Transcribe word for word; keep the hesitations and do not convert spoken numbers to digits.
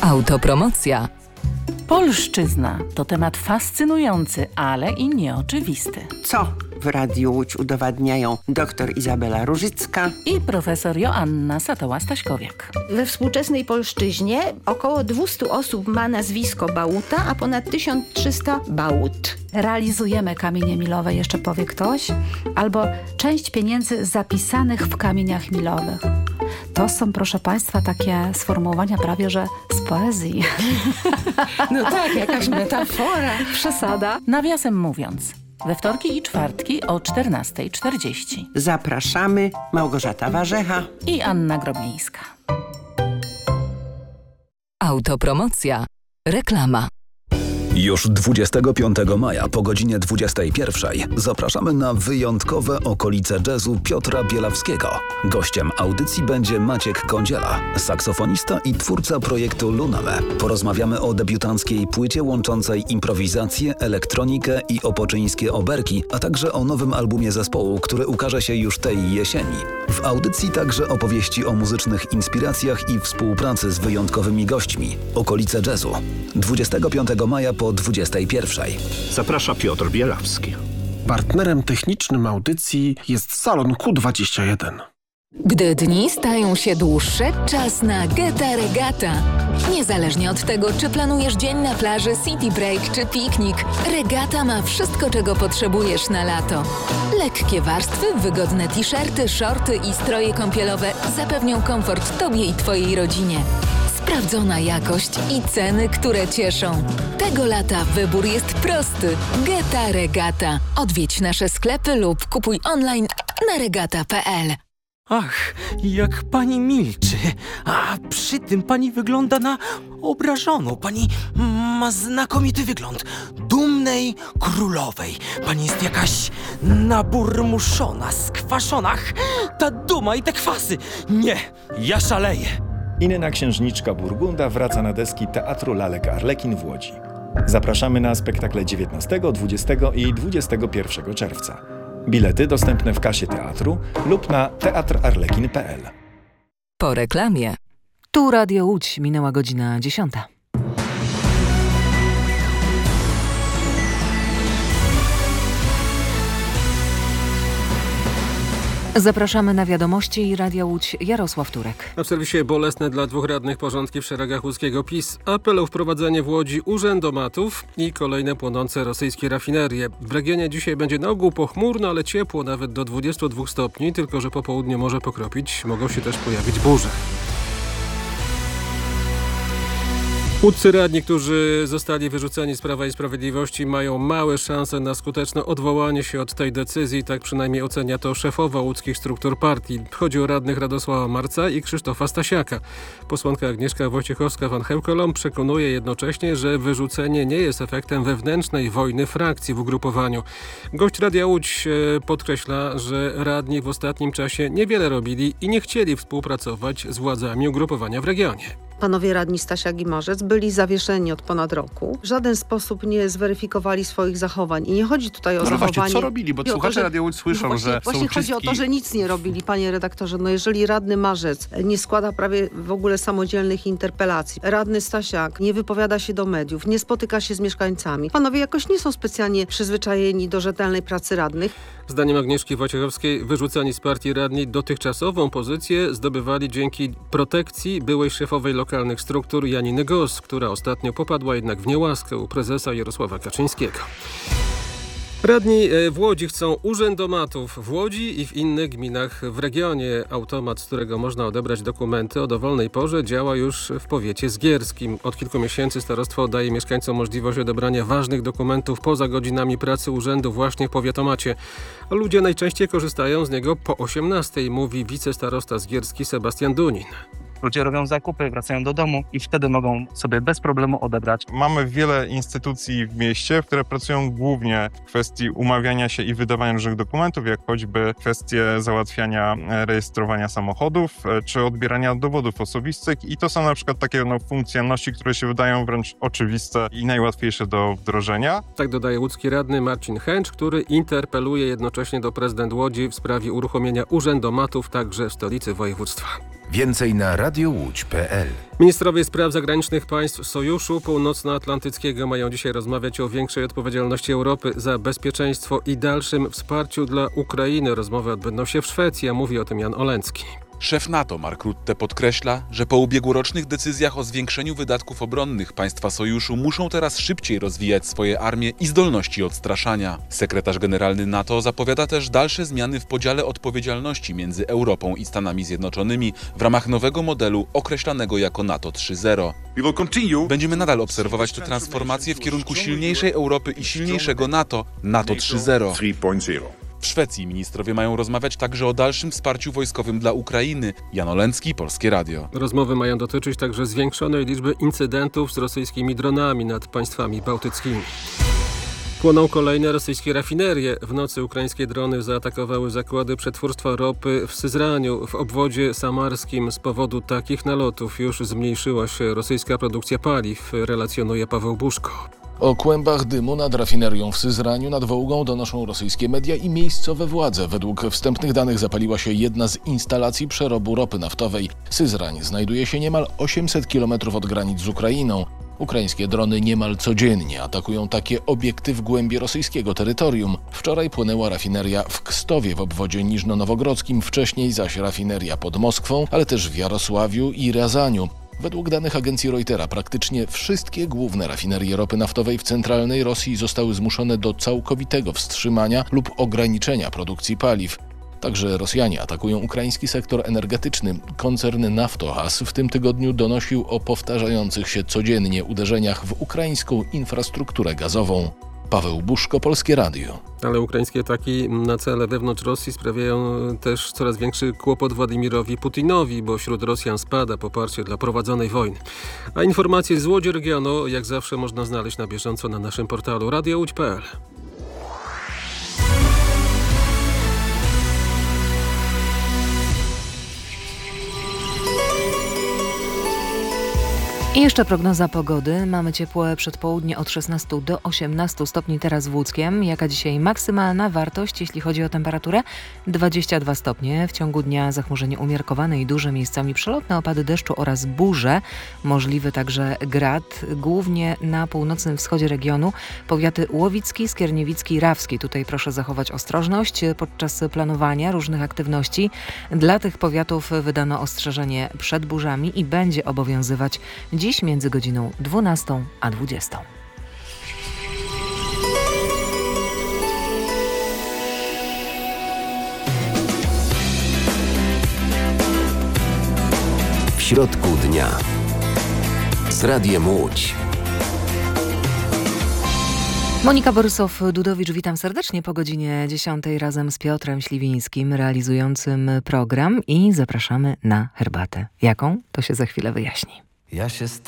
Autopromocja. Polszczyzna to temat fascynujący, ale i nieoczywisty. Co w Radiu Łódź udowadniają dr Izabela Różycka i profesor Joanna Satoła-Staśkowiak. We współczesnej polszczyźnie około dwieście osób ma nazwisko Bałuta, a ponad tysiąc trzysta Bałut. Realizujemy kamienie milowe, jeszcze powie ktoś, albo część pieniędzy zapisanych w kamieniach milowych. To są, proszę Państwa, takie sformułowania prawie, że z poezji. No tak, jakaś metafora. Przesada. Nawiasem mówiąc, we wtorki i czwartki o czternasta czterdzieści. Zapraszamy, Małgorzata Warzecha i Anna Groblińska. Autopromocja. Reklama. Już dwudziestego piątego maja po godzinie dwudziestej pierwszej zapraszamy na wyjątkowe okolice jazzu Piotra Bielawskiego. Gościem audycji będzie Maciek Kądziela, saksofonista i twórca projektu Luname. Porozmawiamy o debiutanckiej płycie łączącej improwizację, elektronikę i opoczyńskie oberki, a także o nowym albumie zespołu, który ukaże się już tej jesieni. W audycji także opowieści o muzycznych inspiracjach i współpracy z wyjątkowymi gośćmi. Okolice jazzu. dwudziestego piątego maja po dwudziestej pierwszej. Zaprasza Piotr Bielawski. Partnerem technicznym audycji jest Salon Q dwadzieścia jeden. Gdy dni stają się dłuższe, czas na Geta Regata. Niezależnie od tego, czy planujesz dzień na plaży, city break czy piknik, Regata ma wszystko, czego potrzebujesz na lato. Lekkie warstwy, wygodne t-shirty, shorty i stroje kąpielowe zapewnią komfort Tobie i Twojej rodzinie. Sprawdzona jakość i ceny, które cieszą. Tego lata wybór jest prosty. Geta Regata. Odwiedź nasze sklepy lub kupuj online na regata kropka p l. Ach, jak pani milczy, a przy tym pani wygląda na obrażoną. Pani ma znakomity wygląd dumnej królowej. Pani jest jakaś naburmuszona, skwaszona. Ach, ta duma i te kwasy. Nie, ja szaleję. Inna księżniczka Burgunda wraca na deski Teatru Lalek Arlekin w Łodzi. Zapraszamy na spektakle dziewiętnastego, dwudziestego i dwudziestego pierwszego czerwca. Bilety dostępne w kasie teatru lub na teatr arlekin kropka p l. Po reklamie. Tu Radio Łódź, minęła godzina dziesiąta. Zapraszamy na wiadomości i Radia Łódź, Jarosław Turek. A w serwisie bolesne dla dwóch radnych porządki w szeregach łódzkiego PiS. Apel o wprowadzenie w Łodzi urzędomatów i kolejne płonące rosyjskie rafinerie. W regionie dzisiaj będzie na ogół pochmurno, ale ciepło, nawet do dwudziestu dwóch stopni, tylko że po południu może pokropić. Mogą się też pojawić burze. Łódzcy radni, którzy zostali wyrzuceni z Prawa i Sprawiedliwości, mają małe szanse na skuteczne odwołanie się od tej decyzji. Tak przynajmniej ocenia to szefowa łódzkich struktur partii. Chodzi o radnych Radosława Marca i Krzysztofa Stasiaka. Posłanka Agnieszka Wojciechowska-Van Heukelom przekonuje jednocześnie, że wyrzucenie nie jest efektem wewnętrznej wojny frakcji w ugrupowaniu. Gość Radia Łódź podkreśla, że radni w ostatnim czasie niewiele robili i nie chcieli współpracować z władzami ugrupowania w regionie. Panowie radni Stasiak i Marzec byli zawieszeni od ponad roku. W żaden sposób nie zweryfikowali swoich zachowań. I nie chodzi tutaj o no zachowanie... Właśnie, co robili? Bo słuchacze Radia Łódź słyszą, no właśnie, że właśnie są chodzi czystki... o to, że nic nie robili, panie redaktorze. No jeżeli radny Marzec nie składa prawie w ogóle samodzielnych interpelacji, radny Stasiak nie wypowiada się do mediów, nie spotyka się z mieszkańcami. Panowie jakoś nie są specjalnie przyzwyczajeni do rzetelnej pracy radnych. Zdaniem Agnieszki Wojciechowskiej wyrzucani z partii radni dotychczasową pozycję zdobywali dzięki protekcji byłej szefowej lokalnych struktur Janiny Gos, która ostatnio popadła jednak w niełaskę u prezesa Jarosława Kaczyńskiego. Radni w Łodzi chcą urzędomatów w Łodzi i w innych gminach w regionie. Automat, z którego można odebrać dokumenty o dowolnej porze, działa już w powiecie zgierskim. Od kilku miesięcy starostwo daje mieszkańcom możliwość odebrania ważnych dokumentów poza godzinami pracy urzędu właśnie w powiatomacie. Ludzie najczęściej korzystają z niego po osiemnastej, mówi wicestarosta zgierski Sebastian Dunin. Ludzie robią zakupy, wracają do domu i wtedy mogą sobie bez problemu odebrać. Mamy wiele instytucji w mieście, które pracują głównie w kwestii umawiania się i wydawania różnych dokumentów, jak choćby kwestie załatwiania rejestrowania samochodów czy odbierania dowodów osobistych i to są na przykład takie no, funkcjonalności, które się wydają wręcz oczywiste i najłatwiejsze do wdrożenia. Tak dodaje łódzki radny Marcin Chęcz, który interpeluje jednocześnie do prezydent Łodzi w sprawie uruchomienia urzędomatów także w stolicy województwa. Więcej na radio łódź kropka pe el. Ministrowie spraw zagranicznych państw Sojuszu Północnoatlantyckiego mają dzisiaj rozmawiać o większej odpowiedzialności Europy za bezpieczeństwo i dalszym wsparciu dla Ukrainy. Rozmowy odbędą się w Szwecji, a mówi o tym Jan Olencki. Szef NATO Mark Rutte podkreśla, że po ubiegłorocznych decyzjach o zwiększeniu wydatków obronnych państwa sojuszu muszą teraz szybciej rozwijać swoje armie i zdolności odstraszania. Sekretarz generalny NATO zapowiada też dalsze zmiany w podziale odpowiedzialności między Europą i Stanami Zjednoczonymi w ramach nowego modelu określanego jako NATO trzy zero. Będziemy nadal obserwować tę transformację w kierunku silniejszej Europy i silniejszego NATO, NATO trzy zero. W Szwecji ministrowie mają rozmawiać także o dalszym wsparciu wojskowym dla Ukrainy. Jan Olencki, Polskie Radio. Rozmowy mają dotyczyć także zwiększonej liczby incydentów z rosyjskimi dronami nad państwami bałtyckimi. Płoną kolejne rosyjskie rafinerie. W nocy ukraińskie drony zaatakowały zakłady przetwórstwa ropy w Syzraniu, w obwodzie samarskim. Z powodu takich nalotów już zmniejszyła się rosyjska produkcja paliw, relacjonuje Paweł Buszko. O kłębach dymu nad rafinerią w Syzraniu nad Wołgą donoszą rosyjskie media i miejscowe władze. Według wstępnych danych zapaliła się jedna z instalacji przerobu ropy naftowej. Syzrań znajduje się niemal osiemset kilometrów od granic z Ukrainą. Ukraińskie drony niemal codziennie atakują takie obiekty w głębi rosyjskiego terytorium. Wczoraj płynęła rafineria w Kstowie w obwodzie niżnonowogrodzkim, wcześniej zaś rafineria pod Moskwą, ale też w Jarosławiu i Riazaniu. Według danych agencji Reutera praktycznie wszystkie główne rafinerie ropy naftowej w centralnej Rosji zostały zmuszone do całkowitego wstrzymania lub ograniczenia produkcji paliw. Także Rosjanie atakują ukraiński sektor energetyczny. Koncern Naftogaz w tym tygodniu donosił o powtarzających się codziennie uderzeniach w ukraińską infrastrukturę gazową. Paweł Buszko, Polskie Radio. Ale ukraińskie ataki na cele wewnątrz Rosji sprawiają też coraz większy kłopot Władimirowi Putinowi, bo wśród Rosjan spada poparcie dla prowadzonej wojny. A informacje z Łodzi regionu, jak zawsze, można znaleźć na bieżąco na naszym portalu radio łódź kropka pe el. I jeszcze prognoza pogody. Mamy ciepłe przedpołudnie od szesnastu do osiemnastu stopni teraz w Łódzkiem. Jaka dzisiaj maksymalna wartość, jeśli chodzi o temperaturę? dwadzieścia dwa stopnie. W ciągu dnia zachmurzenie umiarkowane i duże, miejscami przelotne opady deszczu oraz burze. Możliwy także grad, głównie na północnym wschodzie regionu. Powiaty łowicki, skierniewicki, rawski. Tutaj proszę zachować ostrożność podczas planowania różnych aktywności. Dla tych powiatów wydano ostrzeżenie przed burzami i będzie obowiązywać dziś między godziną dwunastą a dwudziestą. W środku dnia z Radiem Łódź. Monika Borysow-Dudowicz, witam serdecznie po godzinie dziesiątej razem z Piotrem Śliwińskim realizującym program i zapraszamy na herbatę. Jaką? To się za chwilę wyjaśni. Ja się